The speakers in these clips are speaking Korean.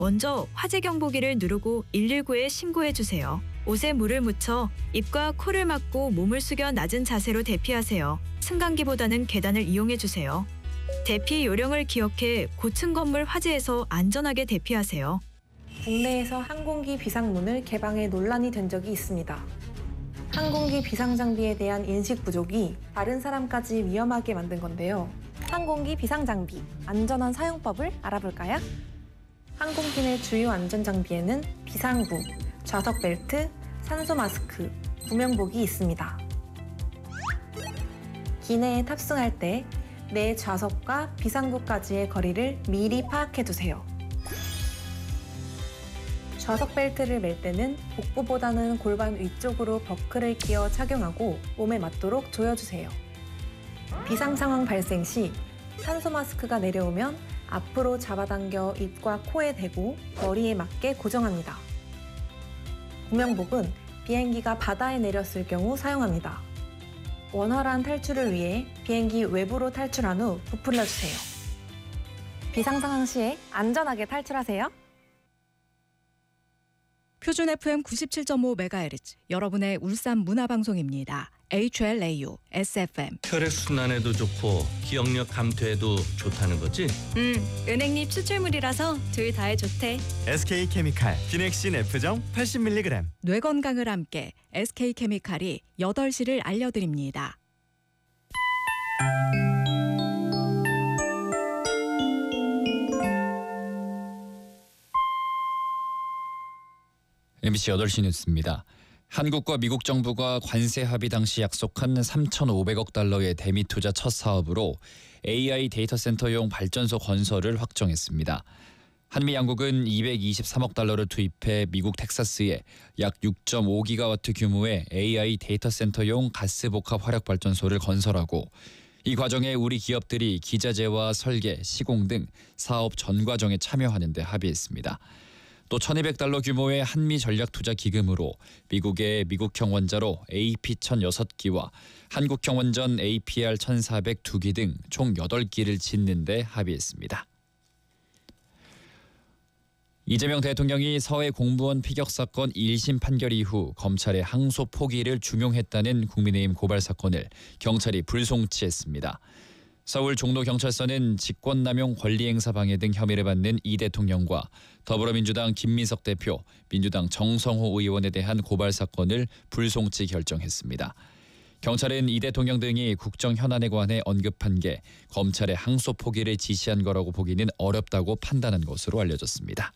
먼저 화재 경보기를 누르고 119에 신고해 주세요. 옷에 물을 묻혀 입과 코를 막고 몸을 숙여 낮은 자세로 대피하세요. 승강기보다는 계단을 이용해 주세요. 대피 요령을 기억해 고층 건물 화재에서 안전하게 대피하세요. 국내에서 항공기 비상문을 개방해 논란이 된 적이 있습니다. 항공기 비상 장비에 대한 인식 부족이 다른 사람까지 위험하게 만든 건데요. 항공기 비상 장비, 안전한 사용법을 알아볼까요? 항공기 내 주요 안전 장비에는 비상구, 좌석 벨트, 산소 마스크, 구명복이 있습니다. 기내에 탑승할 때 내 좌석과 비상구까지의 거리를 미리 파악해 두세요. 좌석 벨트를 맬 때는 복부보다는 골반 위쪽으로 버클을 끼워 착용하고 몸에 맞도록 조여주세요. 비상 상황 발생 시 산소 마스크가 내려오면 앞으로 잡아당겨 입과 코에 대고 머리에 맞게 고정합니다. 구명복은 비행기가 바다에 내렸을 경우 사용합니다. 원활한 탈출을 위해 비행기 외부로 탈출한 후 부풀려주세요. 비상 상황 시에 안전하게 탈출하세요. 표준 FM 97.5MHz 여러분의 울산 문화방송입니다. HLAU, SFM. 혈액순환에도 좋고 기억력 감퇴에도 좋다는 거지? 은행잎 추출물이라서 둘 다에 좋대. SK케미칼 기넥신 F정 80mg. 뇌 건강을 함께 SK케미칼이 8시를 알려드립니다. MBC 8시 뉴스입니다. 한국과 미국 정부가 관세 합의 당시 약속한 3,500억 달러의 대미 투자 첫 사업으로 AI 데이터 센터용 발전소 건설을 확정했습니다. 한미 양국은 223억 달러를 투입해 미국 텍사스에 약 6.5기가와트 규모의 AI 데이터 센터용 가스 복합 화력 발전소를 건설하고 이 과정에 우리 기업들이 기자재와 설계, 시공 등 사업 전 과정에 참여하는 데 합의했습니다. 또 1,200달러 규모의 한미 전략투자 기금으로 미국의 미국형 원자로 AP-1006기와 한국형 원전 APR-1402기 등 총 8기를 짓는 데 합의했습니다. 이재명 대통령이 서해 공무원 피격 사건 1심 판결 이후 검찰의 항소 포기를 중용했다는 국민의힘 고발 사건을 경찰이 불송치했습니다. 서울 종로경찰서는 직권남용 권리행사 방해 등 혐의를 받는 이 대통령과 더불어민주당 김민석 대표, 민주당 정성호 의원에 대한 고발 사건을 불송치 결정했습니다. 경찰은 이 대통령 등이 국정 현안에 관해 언급한 게 검찰의 항소 포기를 지시한 거라고 보기는 어렵다고 판단한 것으로 알려졌습니다.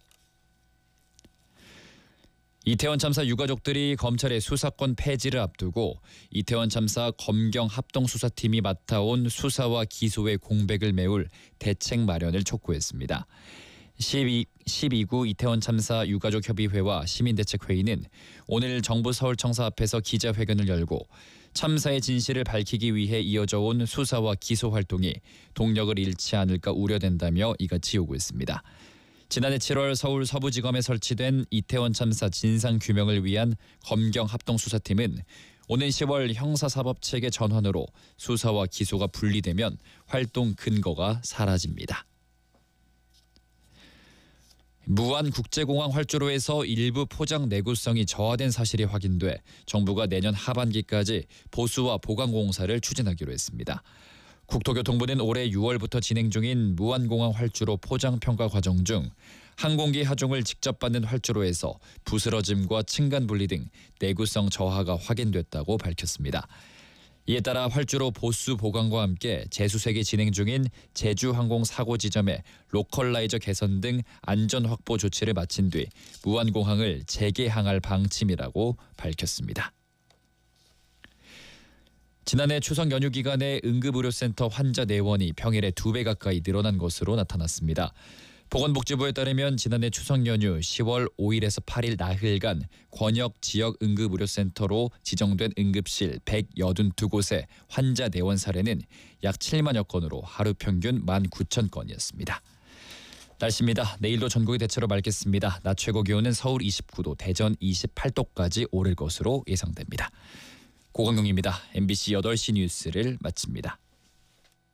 이태원 참사 유가족들이 검찰의 수사권 폐지를 앞두고 이태원 참사 검경 합동수사팀이 맡아온 수사와 기소의 공백을 메울 대책 마련을 촉구했습니다. 12구 이태원 참사 유가족협의회와 시민대책회의는 오늘 정부 서울청사 앞에서 기자회견을 열고 참사의 진실을 밝히기 위해 이어져 온 수사와 기소 활동이 동력을 잃지 않을까 우려된다며 이같이 요구했습니다. 지난해 7월 서울 서부지검에 설치된 이태원 참사 진상규명을 위한 검경 합동수사팀은 오는 10월 형사사법체계 전환으로 수사와 기소가 분리되면 활동 근거가 사라집니다. 무안국제공항 활주로에서 일부 포장 내구성이 저하된 사실이 확인돼 정부가 내년 하반기까지 보수와 보강 공사를 추진하기로 했습니다. 국토교통부는 올해 6월부터 진행 중인 무안공항 활주로 포장평가 과정 중 항공기 하중을 직접 받는 활주로에서 부스러짐과 층간 분리 등 내구성 저하가 확인됐다고 밝혔습니다. 이에 따라 활주로 보수 보강과 함께 재수색이 진행 중인 제주항공 사고 지점의 로컬라이저 개선 등 안전 확보 조치를 마친 뒤 무안공항을 재개항할 방침이라고 밝혔습니다. 지난해 추석 연휴 기간에 응급의료센터 환자 내원이 평일에 2배 가까이 늘어난 것으로 나타났습니다. 보건복지부에 따르면 지난해 추석 연휴 10월 5일에서 8일 나흘간 권역 지역 응급의료센터로 지정된 응급실 182곳의 환자 내원 사례는 약 7만여 건으로 하루 평균 19,000건이었습니다. 날씨입니다. 내일도 전국이 대체로 맑겠습니다. 낮 최고 기온은 서울 29도, 대전 28도까지 오를 것으로 예상됩니다. 고강용입니다. MBC 8시 뉴스를 마칩니다.